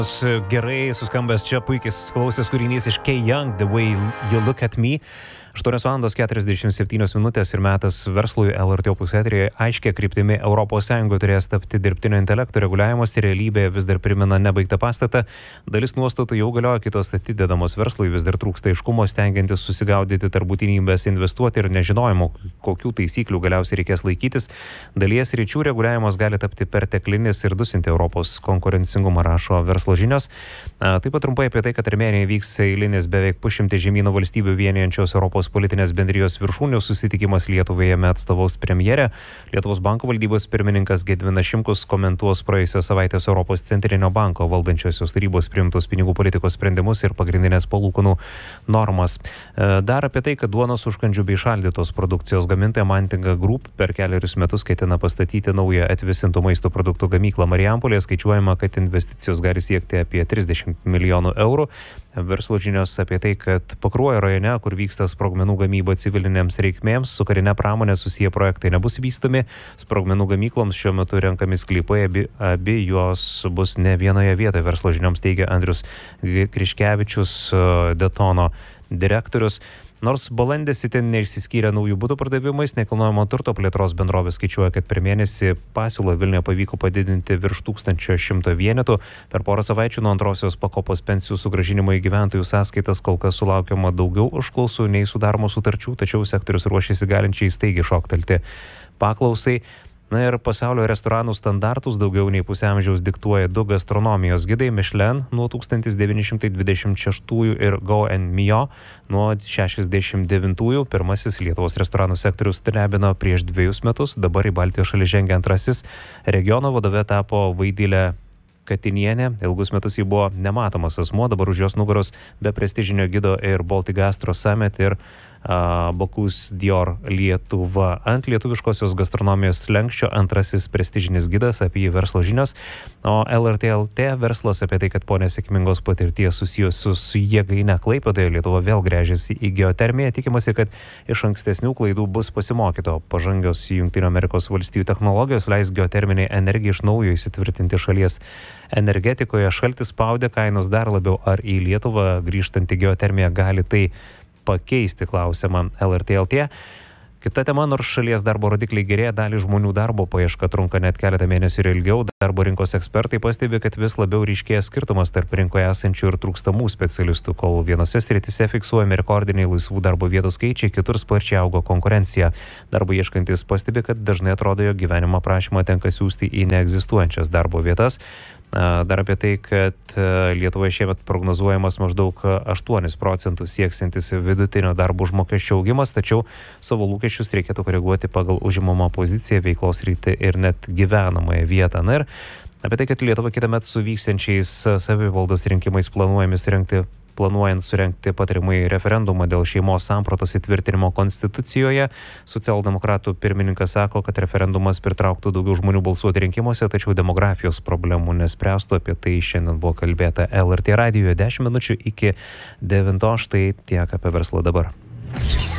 Gerai suskambęs čia puikiai susiklausęs kūrinys iš K. Young, The Way You Look At Me. 8:47 ir metas verslui. LRT Opus eteryje aiškia kryptimi ES turės tapti dirbtinio intelekto reguliavimas ir realybė vis dar primena nebaigtą pastatą. Dalis nuostatų jau galioja, kitos atidedamos verslui, vis dar trūksta aiškumo, stengiantis susigaudyti tarp būtinybės investuoti ir nežinojimo, kokių taisyklių galiausiai reikės laikytis. Dalies ryčių reguliavimas gali tapti perteklinis ir dusinti Europos konkurencingumą, rašo Verslo žinios. Taip pat trumpai apie tai, kad Armėnijoje vyks eilinis beveik pusšimtį žemyno valstybių vienijančios Europos politinės bendrijos viršūnių susitikimas Lietuvai, jame atstovaus premjerė. Lietuvos banko valdybos pirmininkas Gediminas Šimkus komentuos praėjusios savaitės Europos centrinio banko valdančiosios tarybos priimtus pinigų politikos sprendimus ir pagrindinės palūkanų normas. Dar apie tai, kad duonos užkandžių bei šaldytos produkcijos gamintoja Mantinga Group per keliarius metus ketina pastatyti naują atvisintų maisto produktų gamyklą Marijampolėje. Skaičiuojama, kad investicijos gali siekti apie 30 milijonų eurų. Verslo žinios apie tai, kad Pakruojo rajone, kur vyksta sprogmenų gamyba civilinėms reikmėms, su karinė pramonė susiję projektai nebus vystomi. Sprogmenų gamykloms šiuo metu renkami sklypai, abi jos bus ne vienoje vietoje. Verslo žinioms teigia Andrius Kriškevičius, Detono direktorius. Nors balandis itin neišsiskyrė naujų butų pardavimais, nekilnojamo turto plėtros bendrovė skaičiuoja, kad per mėnesį pasiūlą Vilniuje pavyko padidinti virš 1100 vienetų. Per porą savaičių nuo antrosios pakopos pensijų sugrąžinimo į gyventojų sąskaitas kol kas sulaukiama daugiau užklausų nei sudaromų sutarčių, tačiau sektorius ruošiasi galinčiai staigiai šoktelti paklausai. Na ir pasaulio restoranų standartus daugiau nei pusę amžiaus diktuoja du gastronomijos gidai Michelin nuo 1926 ir Go and Mio nuo 69. Pirmasis Lietuvos restoranų sektorius stebino prieš 2 metus, dabar į Baltijos šalį žengia antrasis. Regiono vadove tapo Vaidilė Katinienė, ilgus metus ji buvo nematomas asmuo, dabar už jos nugaros be prestižinio gido ir Baltic Gastro Summit ir Bocuse d'Or Lietuva. Ant lietuviškosios gastronomijos slenksčio antrasis prestižinis gidas, apie jį Verslo žinios. O LRT LT verslas apie tai, kad po nesėkmingos patirties susijusių su jėgaine Klaipėdoje Lietuva vėl gręžiasi į geotermiją. Tikimasi, kad iš ankstesnių klaidų bus pasimokyto. Pažangios Jungtinių Amerikos valstijų technologijos leis geoterminiai energijai iš naujo įsitvirtinti šalies energetikoje. Šaltis spaudė kainos dar labiau, ar į Lietuvą grįžtanti geotermija gali tai pakeisti, klausimą LRT LT. Kita tema, nors šalies darbo rodikliai gerėja, dalį žmonių darbo paieška trunka net keletą mėnesių ir ilgiau. Darbo rinkos ekspertai pastebi, kad vis labiau ryškėja skirtumas tarp rinkoje esančių ir trūkstamų specialistų, kol vienose srityse fiksuojami rekordiniai laisvų darbo vietų skaičiai, kitur sparčiai augo konkurencija. Darbo ieškantis pastebi, kad dažnai atrodo, jog gyvenimo prašymą tenka siųsti į neegzistuojančias darbo vietas. Dar apie tai, kad Lietuvoje šiemet prognozuojamas maždaug 8% sieksintis vidutinio darbo užmokesčio augimas, tačiau savo lūkesčius reikėtų koreguoti pagal užimamą poziciją, veiklos sritį ir net gyvenamąją vietą. Na ir apie tai, kad Lietuva kitąmet su vyksiančiais savivaldos rinkimais planuojant surengti patarimai referendumą dėl šeimos sampratos įtvirtinimo konstitucijoje. Socialdemokratų pirmininkas sako, kad referendumas pritrauktų daugiau žmonių balsuoti rinkimuose, tačiau demografijos problemų nespręstų. Apie tai šiandien buvo kalbėta LRT radijoje 10 minučių iki 9. Štai tiek apie verslą dabar.